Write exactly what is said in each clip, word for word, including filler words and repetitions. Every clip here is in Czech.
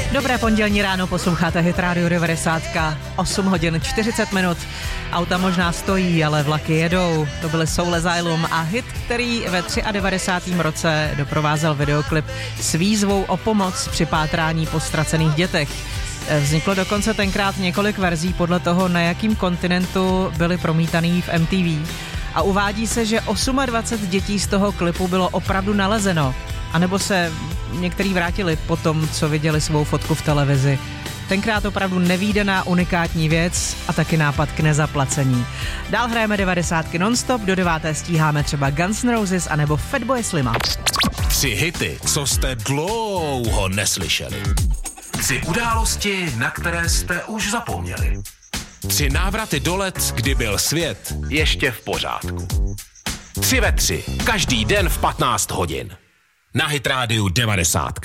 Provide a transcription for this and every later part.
Dobré pondělní ráno, posloucháte Hit Radio devadesát, osm hodin čtyřicet minut. Auta možná stojí, ale vlaky jedou. To byly Soul Asylum a hit, který ve devadesátém třetím roce doprovázel videoklip s výzvou o pomoc při pátrání po ztracených dětech. Vzniklo dokonce tenkrát několik verzí podle toho, na jakým kontinentu byly promítaný v M T V. A uvádí se, že dvacet osm dětí z toho klipu bylo opravdu nalezeno. A nebo se některý vrátili po tom, co viděli svou fotku v televizi. Tenkrát opravdu nevídaná unikátní věc a taky nápad k nezaplacení. Dál hrajeme devadesátky non-stop, do deváté stíháme třeba Guns N' Roses anebo Fatboy Slima. Tři hity, co jste dlouho neslyšeli. Tři události, na které jste už zapomněli. Tři návraty do let, kdy byl svět ještě v pořádku. Tři ve tři, každý den v patnáct hodin. Na Hit Radio devadesát.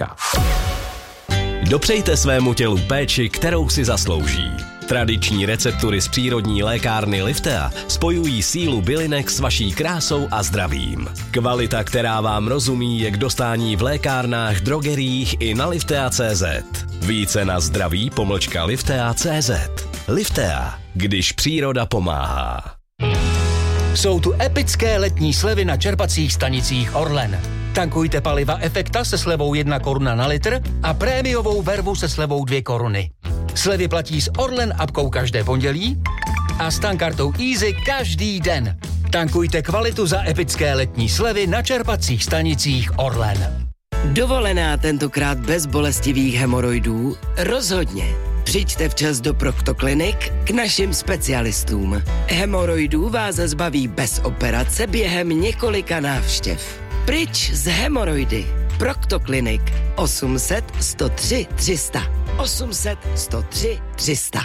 Dopřejte svému tělu péči, kterou si zaslouží. Tradiční receptury z přírodní lékárny Liftea spojují sílu bylinek s vaší krásou a zdravím. Kvalita, která vám rozumí, je k dostání v lékárnách, drogeriích i na liftea tečka cé zet. Více na zdraví pomlčka liftea tečka cé zet. Liftea, když příroda pomáhá. Jsou tu epické letní slevy na čerpacích stanicích Orlen. Tankujte paliva Efekta se slevou jedna koruna na litr a prémiovou vervu se slevou dvě koruny. Slevy platí s Orlen apkou každé pondělí a s tankartou Easy každý den. Tankujte kvalitu za epické letní slevy na čerpacích stanicích Orlen. Dovolená tentokrát bez bolestivých hemoroidů? Rozhodně. Přijďte včas do Proktoklinik k našim specialistům. Hemoroidů vás zbaví bez operace během několika návštěv. Pryč z hemoroidy. Proktoklinik osm set sto tři tři sta. osm set sto tři tři sta.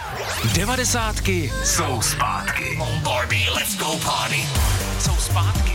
Devadesátky jsou zpátky. Barbie, let's go party. Jsou zpátky.